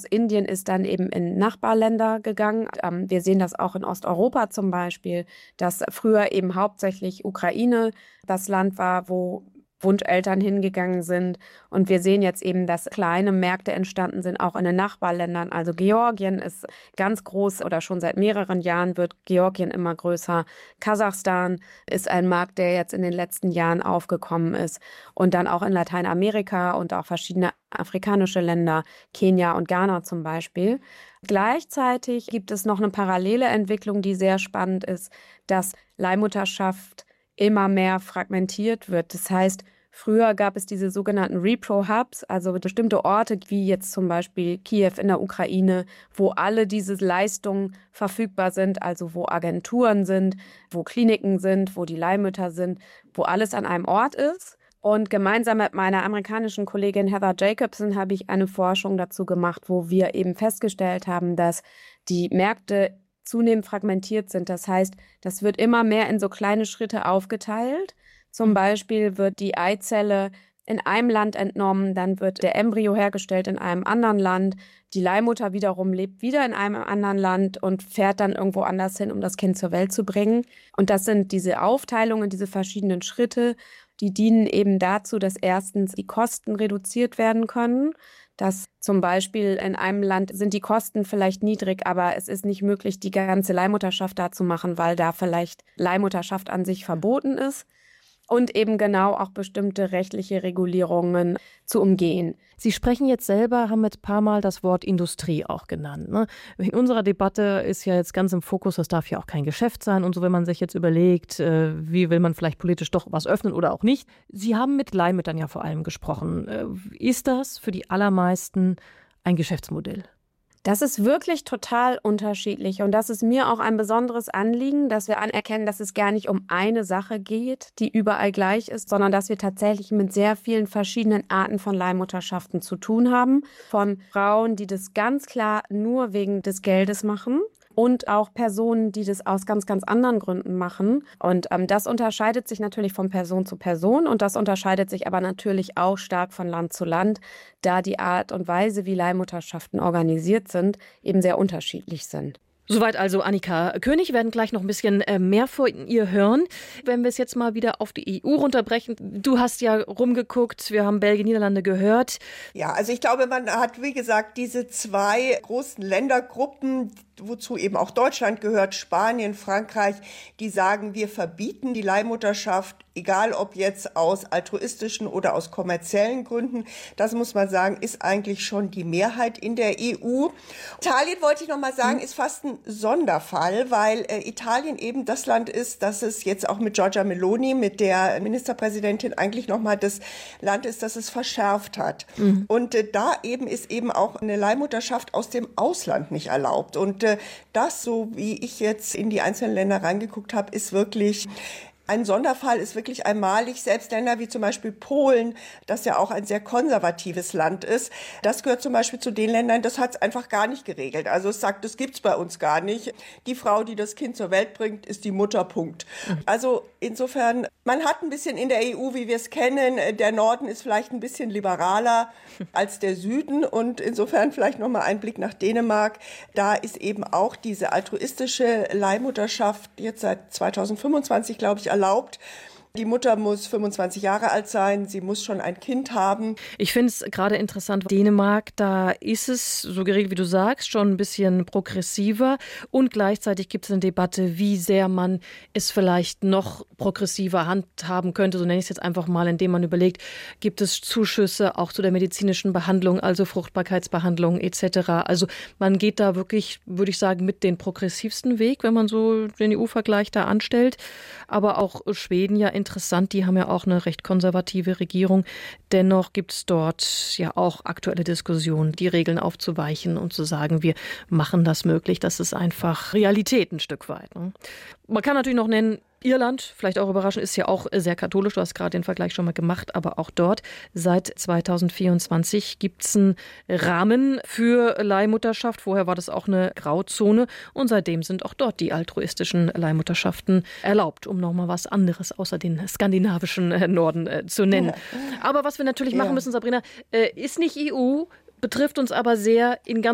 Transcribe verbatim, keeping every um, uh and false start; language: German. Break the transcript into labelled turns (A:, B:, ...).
A: Indien ist dann eben in Nachbarländer gegangen. Ähm, wir sehen das auch in Osteuropa zum Beispiel, dass früher eben hauptsächlich Ukraine das Land war, wo Wunscheltern hingegangen sind. Und wir sehen jetzt eben, dass kleine Märkte entstanden sind, auch in den Nachbarländern. Also Georgien ist ganz groß oder schon seit mehreren Jahren wird Georgien immer größer. Kasachstan ist ein Markt, der jetzt in den letzten Jahren aufgekommen ist. Und dann auch in Lateinamerika und auch verschiedene afrikanische Länder, Kenia und Ghana zum Beispiel. Gleichzeitig gibt es noch eine parallele Entwicklung, die sehr spannend ist, dass Leihmutterschaft immer mehr fragmentiert wird. Das heißt, früher gab es diese sogenannten Repro-Hubs, also bestimmte Orte wie jetzt zum Beispiel Kiew in der Ukraine, wo alle diese Leistungen verfügbar sind, also wo Agenturen sind, wo Kliniken sind, wo die Leihmütter sind, wo alles an einem Ort ist. Und gemeinsam mit meiner amerikanischen Kollegin Heather Jacobson habe ich eine Forschung dazu gemacht, wo wir eben festgestellt haben, dass die Märkte zunehmend fragmentiert sind. Das heißt, das wird immer mehr in so kleine Schritte aufgeteilt. Zum Beispiel wird die Eizelle in einem Land entnommen, dann wird der Embryo hergestellt in einem anderen Land. Die Leihmutter wiederum lebt wieder in einem anderen Land und fährt dann irgendwo anders hin, um das Kind zur Welt zu bringen. Und das sind diese Aufteilungen, diese verschiedenen Schritte, die dienen eben dazu, dass erstens die Kosten reduziert werden können, dass zum Beispiel in einem Land sind die Kosten vielleicht niedrig, aber es ist nicht möglich, die ganze Leihmutterschaft da zu machen, weil da vielleicht Leihmutterschaft an sich verboten ist. Und eben genau auch bestimmte rechtliche Regulierungen zu umgehen.
B: Sie sprechen jetzt selber, haben jetzt ein paar Mal das Wort Industrie auch genannt. Ne? In unserer Debatte ist ja jetzt ganz im Fokus, das darf ja auch kein Geschäft sein und so, wenn man sich jetzt überlegt, äh, wie will man vielleicht politisch doch was öffnen oder auch nicht. Sie haben mit Leihmüttern ja vor allem gesprochen. Äh, ist das für die allermeisten ein Geschäftsmodell?
A: Das ist wirklich total unterschiedlich und das ist mir auch ein besonderes Anliegen, dass wir anerkennen, dass es gar nicht um eine Sache geht, die überall gleich ist, sondern dass wir tatsächlich mit sehr vielen verschiedenen Arten von Leihmutterschaften zu tun haben. Von Frauen, die das ganz klar nur wegen des Geldes machen. Und auch Personen, die das aus ganz, ganz anderen Gründen machen. Und ähm, das unterscheidet sich natürlich von Person zu Person. Und das unterscheidet sich aber natürlich auch stark von Land zu Land, da die Art und Weise, wie Leihmutterschaften organisiert sind, eben sehr unterschiedlich sind.
B: Soweit also Annika König. Wir werden gleich noch ein bisschen mehr von ihr hören. Wenn wir es jetzt mal wieder auf die E U runterbrechen. Du hast ja rumgeguckt, wir haben Belgien, Niederlande gehört.
C: Ja, also ich glaube, man hat, wie gesagt, diese zwei großen Ländergruppen, wozu eben auch Deutschland gehört, Spanien, Frankreich, die sagen, wir verbieten die Leihmutterschaft, egal ob jetzt aus altruistischen oder aus kommerziellen Gründen. Das muss man sagen, ist eigentlich schon die Mehrheit in der E U. Italien, wollte ich noch mal sagen, ist fast ein Sonderfall, weil äh, Italien eben das Land ist, das es jetzt auch mit Giorgia Meloni, mit der Ministerpräsidentin, eigentlich noch mal das Land ist, das es verschärft hat. Mhm. Und äh, da eben ist eben auch eine Leihmutterschaft aus dem Ausland nicht erlaubt. Und äh, das, so wie ich jetzt in die einzelnen Länder reingeguckt habe, ist wirklich ein Sonderfall, ist wirklich einmalig. Selbst Länder wie zum Beispiel Polen, das ja auch ein sehr konservatives Land ist, das gehört zum Beispiel zu den Ländern, das hat es einfach gar nicht geregelt. Also es sagt, das gibt's bei uns gar nicht. Die Frau, die das Kind zur Welt bringt, ist die Mutter, Punkt. Also insofern, man hat ein bisschen in der E U, wie wir es kennen, der Norden ist vielleicht ein bisschen liberaler als der Süden und insofern vielleicht nochmal ein Blick nach Dänemark. Da ist eben auch diese altruistische Leihmutterschaft jetzt seit zweitausendfünfundzwanzig, glaube ich, erlaubt. Die Mutter muss fünfundzwanzig Jahre alt sein, sie muss schon ein Kind haben.
B: Ich finde es gerade interessant, Dänemark, da ist es, so geregelt wie du sagst, schon ein bisschen progressiver und gleichzeitig gibt es eine Debatte, wie sehr man es vielleicht noch progressiver handhaben könnte, so nenne ich es jetzt einfach mal, indem man überlegt, gibt es Zuschüsse auch zu der medizinischen Behandlung, also Fruchtbarkeitsbehandlung et cetera. Also man geht da wirklich, würde ich sagen, mit den progressivsten Weg, wenn man so den E U-Vergleich da anstellt. Aber auch Schweden ja interessant, die haben ja auch eine recht konservative Regierung. Dennoch gibt es dort ja auch aktuelle Diskussionen, die Regeln aufzuweichen und zu sagen, wir machen das möglich. Das ist einfach Realität ein Stück weit. Ne? Man kann natürlich noch nennen, Irland, vielleicht auch überraschend, ist ja auch sehr katholisch. Du hast gerade den Vergleich schon mal gemacht, aber auch dort seit zweitausendvierundzwanzig gibt es einen Rahmen für Leihmutterschaft. Vorher war das auch eine Grauzone und seitdem sind auch dort die altruistischen Leihmutterschaften erlaubt, um nochmal was anderes außer den skandinavischen Norden zu nennen. Aber was wir natürlich machen müssen, Sabrina, ist nicht E U, betrifft uns aber sehr in ganz